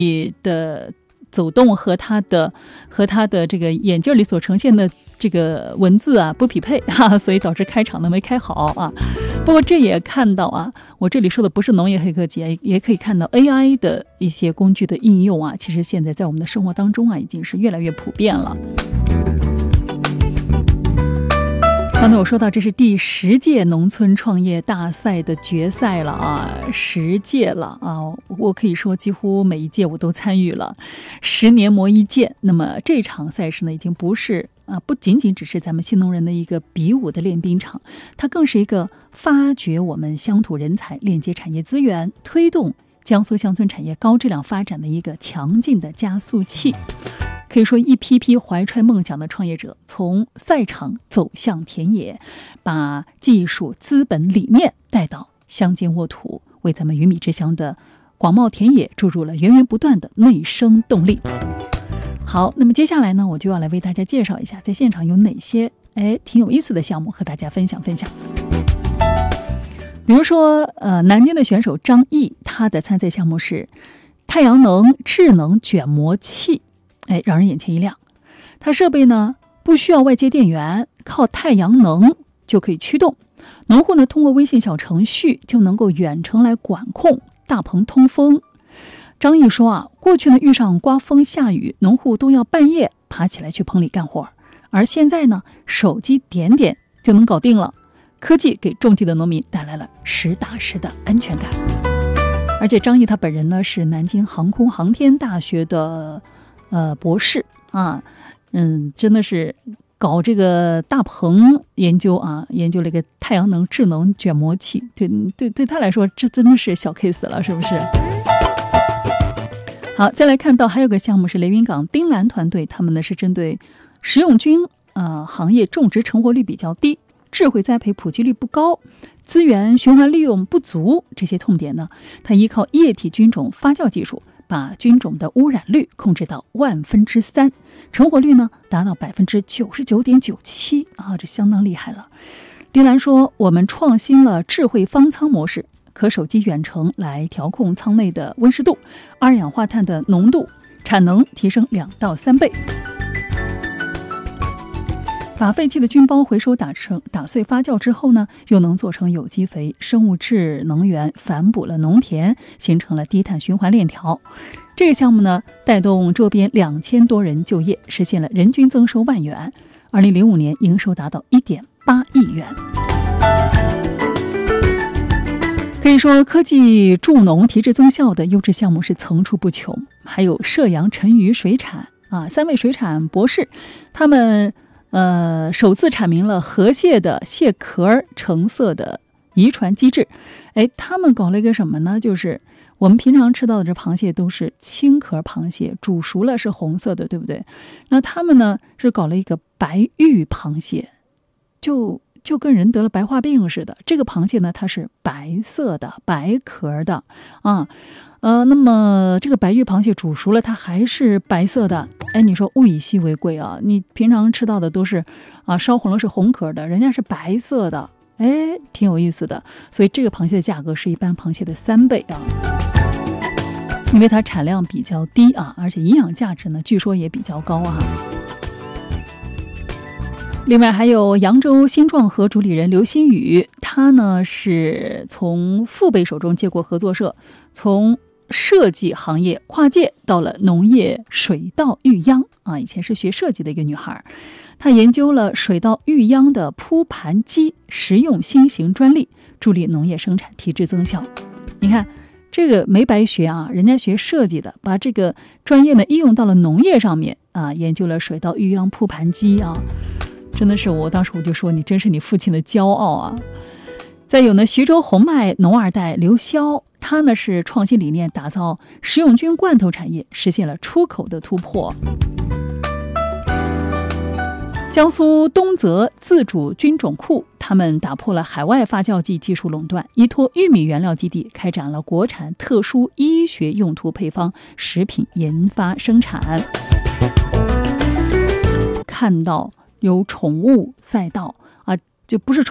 的走动和他的这个眼镜里所呈现的这个文字啊不匹配所以导致开场呢没开好啊。不过这也看到啊，我这里说的不是农业黑科技，也可以看到 AI 的一些工具的应用啊，其实现在在我们的生活当中啊已经是越来越普遍了。刚才我说到这是第10届农村创业大赛的决赛了啊，10届了啊，我可以说几乎每一届我都参与了，10年磨一剑。那么这场赛事呢，已经不仅仅只是咱们新农人的一个比武的练兵场，它更是一个发掘我们乡土人才、链接产业资源、推动江苏乡村产业高质量发展的一个强劲的加速器。可以说一批批怀揣梦想的创业者从赛场走向田野，把技术、资本、理念带到乡间沃土，为咱们鱼米之乡的广袤田野注入了源源不断的内生动力。好，那么接下来呢，我就要来为大家介绍一下在现场有哪些挺有意思的项目和大家分享。比如说南京的选手张毅，他的参赛项目是太阳能智能卷磨器，让人眼前一亮。它设备呢不需要外接电源，靠太阳能就可以驱动。农户呢通过微信小程序就能够远程来管控大棚通风。张毅说啊，过去呢遇上刮风下雨，农户都要半夜爬起来去棚里干活，而现在呢手机点点就能搞定了。科技给种地的农民带来了实打实的安全感。而且张毅他本人呢是南京航空航天大学的博士啊，真的是搞这个大棚研究啊，研究了一个太阳能智能卷磨器，对他来说这真的是小 case 了，是不是？好，再来看到还有个项目是雷云港丁兰团队，他们呢是针对食用菌行业种植成活率比较低、智慧栽培普及率不高、资源循环利用不足这些痛点呢，它依靠液体菌种发酵技术，把菌种的污染率控制到3%，成活率呢达到99.97%啊，这相当厉害了。丁兰说，我们创新了智慧方舱模式，可手机远程来调控舱内的温湿度、二氧化碳的浓度，产能提升2到3倍。把废弃的菌包回收打碎发酵之后呢，又能做成有机肥、生物质能源，反哺了农田，形成了低碳循环链条。这个项目呢，带动周边2000多人就业，实现了人均增收万元。2005年营收达到1.8亿元。可以说，科技助农提质增效的优质项目是层出不穷。还有射阳陈鱼水产3位水产博士，他们首次阐明了河蟹的蟹壳成色的遗传机制。他们搞了一个什么呢？就是我们平常吃到的这螃蟹都是青壳螃蟹，煮熟了是红色的，对不对？那他们呢是搞了一个白玉螃蟹，就跟人得了白化病似的。这个螃蟹呢，它是白色的、白壳的啊。那么这个白玉螃蟹煮熟了，它还是白色的。你说物以稀为贵啊！你平常吃到的都是烧红了是红壳的，人家是白色的，挺有意思的。所以这个螃蟹的价格是一般螃蟹的3倍啊，因为它产量比较低啊，而且营养价值呢，据说也比较高啊。另外还有扬州新壮河主理人刘新宇，他呢是从父辈手中接过合作社，从设计行业跨界到了农业水稻育秧啊，以前是学设计的一个女孩，她研究了水稻育秧的铺盘机实用新型专利，助力农业生产提质增效。你看这个没白学啊，人家学设计的，把这个专业呢应用到了农业上面啊，研究了水稻育秧铺盘机啊，真的是当时我就说你真是你父亲的骄傲啊。再有呢，徐州红麦农二代刘潇，他呢是创新理念打造食用菌罐头产业，实现了出口的突破。江苏东泽自主菌种库，他们打破了海外发酵剂技术垄断，依托玉米原料基地开展了国产特殊医学用途配方食品研发生产。看到有宠物赛道就不是宠